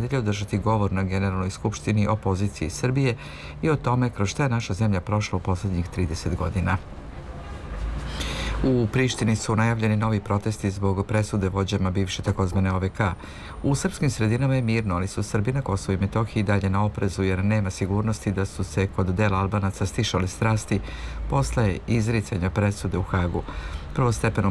nedelje održati govor na Generalnoj skupštini o poziciji Srbije i o tome kroz šta je naša zemlja prošla u poslednjih 30 godina. U Prištini su najavljeni novi protesti zbog presude vođama bivše takozvane OVK. U srpskim sredinama je mirno, ali su Srbi na Kosovu i Metohiji dalje na oprezu jer nema sigurnosti da su se kod dela Albanaca stišale strasti posle izricanja presude u Hagu. Prvostepeno